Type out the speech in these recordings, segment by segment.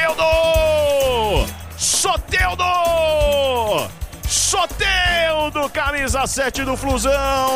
Soteldo! Soteldo, camisa 7 do Flusão.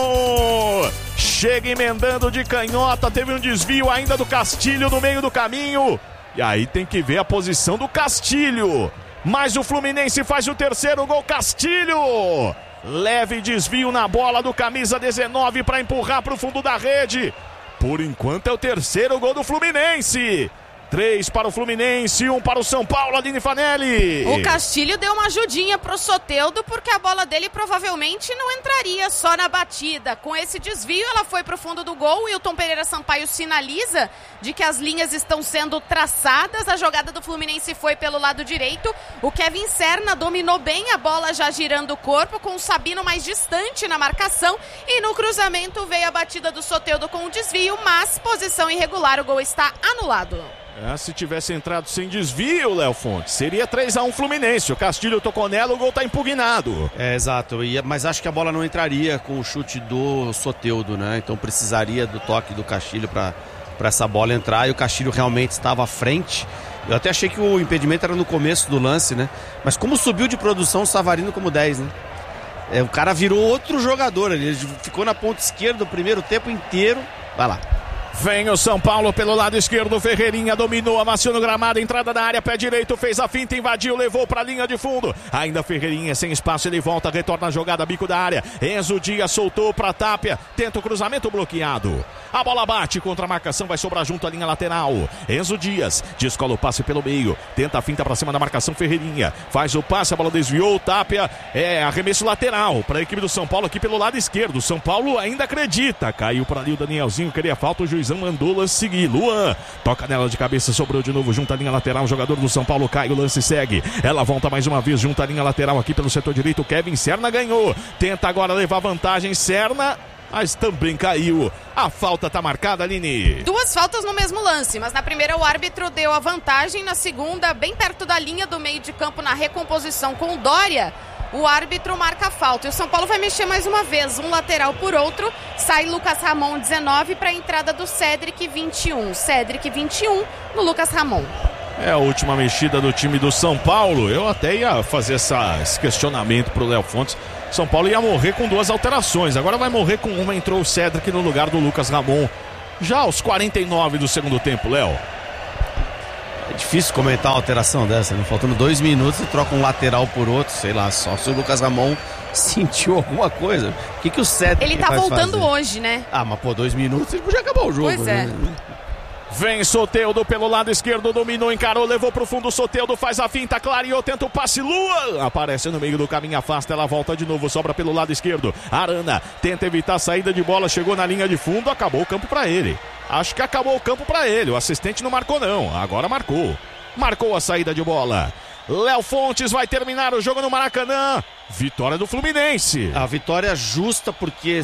Chega emendando de canhota, teve um desvio ainda do Castilho no meio do caminho. E aí tem que ver a posição do Castilho. Mas o Fluminense faz o terceiro gol, Castilho. Leve desvio na bola do camisa 19 para empurrar para o fundo da rede. Por enquanto é o terceiro gol do Fluminense. 3 para o Fluminense, 1 para o São Paulo, Aline Fanelli. O Castilho deu uma ajudinha pro Soteldo, porque a bola dele provavelmente não entraria só na batida. Com esse desvio, ela foi pro fundo do gol. E o Tom Pereira Sampaio sinaliza de que as linhas estão sendo traçadas. A jogada do Fluminense foi pelo lado direito. O Kevin Serna dominou bem a bola, já girando o corpo, com o Sabino mais distante na marcação. E no cruzamento veio a batida do Soteldo com o desvio, mas posição irregular, o gol está anulado. Se tivesse entrado sem desvio, Léo Fontes, seria 3-1 Fluminense. O Castilho tocou nela, o gol tá impugnado. Exato, mas acho que a bola não entraria com o chute do Soteldo, né? Então precisaria do toque do Castilho para essa bola entrar, e o Castilho realmente estava à frente. Eu até achei que o impedimento era no começo do lance, né? Mas como subiu de produção o Savarino como 10, né? O cara virou outro jogador ali, ele ficou na ponta esquerda o primeiro tempo inteiro. Vai lá. Vem o São Paulo pelo lado esquerdo, Ferreirinha dominou, amaciou no gramado, entrada na área, pé direito, fez a finta, invadiu, levou pra linha de fundo. Ainda Ferreirinha sem espaço, ele volta, retorna a jogada, bico da área. Enzo Dias soltou pra Tapia, tenta o cruzamento bloqueado. A bola bate contra a marcação, vai sobrar junto à linha lateral. Enzo Dias descola o passe pelo meio, tenta a finta pra cima da marcação, Ferreirinha faz o passe, a bola desviou, Tapia, arremesso lateral pra equipe do São Paulo aqui pelo lado esquerdo. São Paulo ainda acredita, caiu por ali o Danielzinho, queria falta, o juizão mandou lance seguir. Luan toca nela de cabeça, sobrou de novo junto à linha lateral, o jogador do São Paulo cai, o lance segue, ela volta mais uma vez junto à linha lateral aqui pelo setor direito. Kevin Serna ganhou, tenta agora levar vantagem, Serna, mas também caiu. A falta tá marcada, Aline. 2 faltas no mesmo lance, mas na primeira o árbitro deu a vantagem, na segunda, bem perto da linha do meio de campo, na recomposição com o Dória, o árbitro marca a falta. E o São Paulo vai mexer mais uma vez, um lateral por outro. Sai Lucas Ramon, 19, para a entrada do Cédric, 21. Cédric, 21, no Lucas Ramon. É a última mexida do time do São Paulo. Eu até ia fazer esse questionamento pro Léo Fontes. São Paulo ia morrer com 2 alterações. Agora vai morrer com uma. Entrou o Cédric no lugar do Lucas Ramon. Já aos 49 do segundo tempo, Léo. É difícil comentar uma alteração dessa, né? Faltando 2 minutos e troca um lateral por outro. Sei lá, só se o Lucas Ramon sentiu alguma coisa. O que o Cédric Ele tá voltando hoje, né? Mas 2 minutos ele podia acabar o jogo. Pois é. Né? Vem Soteldo pelo lado esquerdo, dominou, encarou, levou pro fundo, Soteldo faz a finta, clareou, tenta o passe, Lua aparece no meio do caminho, afasta, ela volta de novo, sobra pelo lado esquerdo, Arana tenta evitar a saída de bola, chegou na linha de fundo, acabou o campo pra ele. Acho que acabou o campo pra ele, o assistente não marcou não, agora marcou a saída de bola. Léo Fontes vai terminar o jogo no Maracanã. Vitória do Fluminense. A vitória justa, porque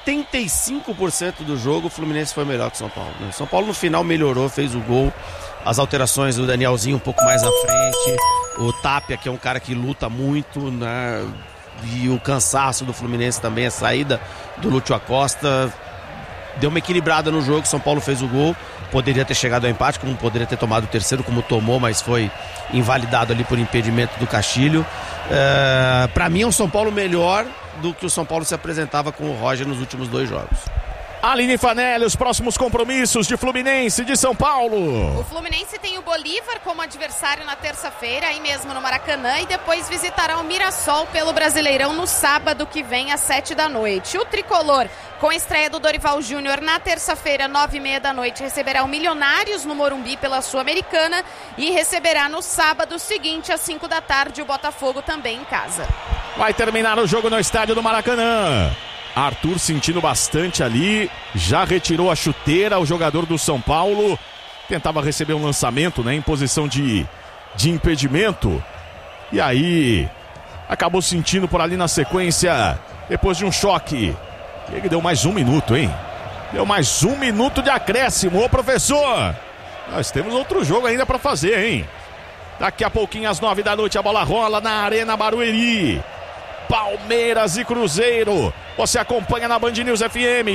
75% do jogo o Fluminense foi melhor que o São Paulo. O São Paulo no final melhorou, fez o gol. As alterações do Danielzinho um pouco mais à frente. O Tapia, que é um cara que luta muito, né? E o cansaço do Fluminense também, a saída do Lúcio Acosta. Deu uma equilibrada no jogo, São Paulo fez o gol. Poderia ter chegado ao empate, como poderia ter tomado o terceiro, como tomou, mas foi invalidado ali por impedimento do Castilho. Para mim é um São Paulo melhor do que o São Paulo se apresentava com o Roger nos últimos 2 jogos. Aline Fanelli, os próximos compromissos de Fluminense e de São Paulo. O Fluminense tem o Bolívar como adversário na terça-feira, aí mesmo no Maracanã, e depois visitará o Mirassol pelo Brasileirão no sábado que vem às 7 da noite. O Tricolor, com a estreia do Dorival Júnior na terça-feira, 9h30 da noite, receberá o Milionários no Morumbi pela Sul-Americana e receberá no sábado seguinte, às 5 da tarde, o Botafogo também em casa. Vai terminar o jogo no estádio do Maracanã. Arthur sentindo bastante ali, já retirou a chuteira, o jogador do São Paulo tentava receber um lançamento, né, em posição de impedimento, e aí acabou sentindo por ali na sequência, depois de um choque. Ele deu mais 1 minuto, hein? Deu mais 1 minuto de acréscimo. Ô, professor, nós temos outro jogo ainda pra fazer, hein? Daqui a pouquinho, às 9 da noite, a bola rola na Arena Barueri. Palmeiras e Cruzeiro. Você acompanha na Band News FM.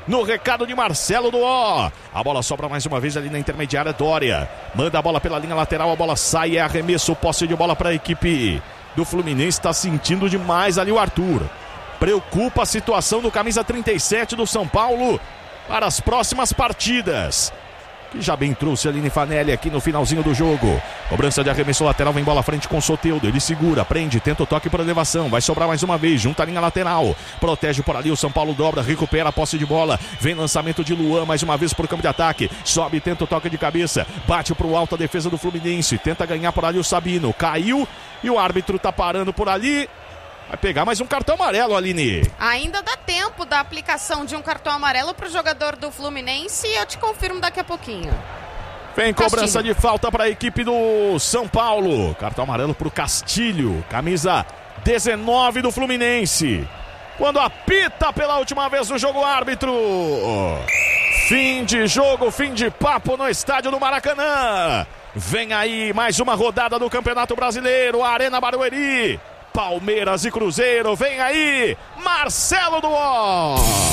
no recado de Marcelo Duó. A bola sobra mais uma vez ali na intermediária, Dória. Manda a bola pela linha lateral, a bola sai, é arremesso, posse de bola para a equipe do Fluminense. Está sentindo demais ali o Arthur. Preocupa a situação do camisa 37 do São Paulo para as próximas partidas. Que já bem trouxe a Aline Fanelli aqui no finalzinho do jogo. Cobrança de arremesso lateral, vem bola à frente com o Soteldo. Ele segura, prende, tenta o toque por elevação. Vai sobrar mais uma vez, junta a linha lateral. Protege por ali, o São Paulo dobra, recupera a posse de bola. Vem lançamento de Luan mais uma vez por campo de ataque. Sobe, tenta o toque de cabeça. Bate pro alto a defesa do Fluminense. Tenta ganhar por ali o Sabino. Caiu e o árbitro tá parando por ali. Vai pegar mais um cartão amarelo, Aline. Ainda dá tempo da aplicação de um cartão amarelo para o jogador do Fluminense e eu te confirmo daqui a pouquinho. Vem cobrança de falta para a equipe do São Paulo. Cartão amarelo para o Castilho, camisa 19 do Fluminense. Quando apita pela última vez no jogo, árbitro. Fim de jogo, fim de papo no estádio do Maracanã. Vem aí mais uma rodada do Campeonato Brasileiro, Arena Barueri. Palmeiras e Cruzeiro, vem aí, Marcelo Duó.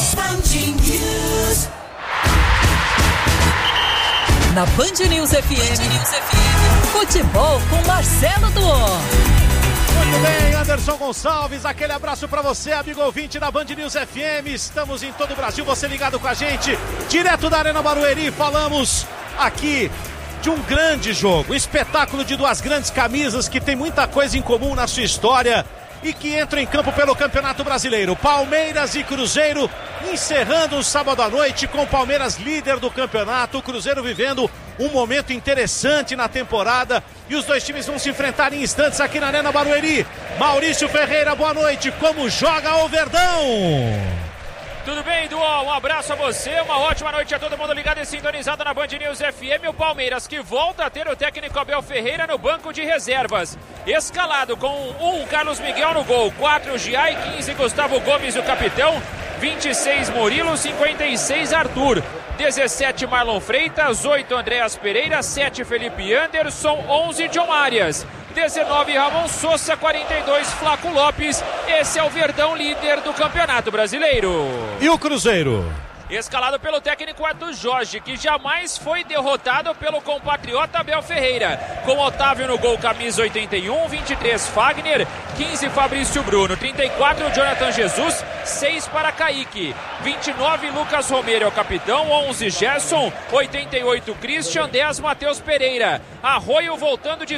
Na Band News FM, futebol com Marcelo Duó. Muito bem, Anderson Gonçalves, aquele abraço para você, amigo ouvinte da Band News FM. Estamos em todo o Brasil, você ligado com a gente, direto da Arena Barueri. Falamos aqui de um grande jogo, um espetáculo de duas grandes camisas que tem muita coisa em comum na sua história e que entram em campo pelo Campeonato Brasileiro. Palmeiras e Cruzeiro encerrando o sábado à noite com o Palmeiras líder do campeonato, o Cruzeiro vivendo um momento interessante na temporada e os dois times vão se enfrentar em instantes aqui na Arena Barueri. Maurício Ferreira, boa noite, como joga o Verdão? Tudo bem, Duó? Um abraço a você, uma ótima noite a todo mundo ligado e sintonizado na Band News FM. O Palmeiras que volta a ter o técnico Abel Ferreira no banco de reservas. Escalado com 1 Carlos Miguel no gol, 4 Giai, 15 Gustavo Gomes o capitão, 26 Murilo, 56 Arthur, 17 Marlon Freitas, 8 Andréas Pereira, 7 Felipe Anderson, 11 John Arias. 19 Ramon Sousa, 42 Flaco Lopes. Esse é o Verdão líder do Campeonato Brasileiro. E o Cruzeiro? Escalado pelo técnico Arthur Jorge, que jamais foi derrotado pelo compatriota Abel Ferreira. Com Otávio no gol, camisa 81, 23 Fagner, 15 Fabrício Bruno, 34 Jonathan Jesus, 6 para Kaique, 29 Lucas Romero é o capitão, 11 Gerson, 88 Christian, 10 Matheus Pereira. Arroio voltando de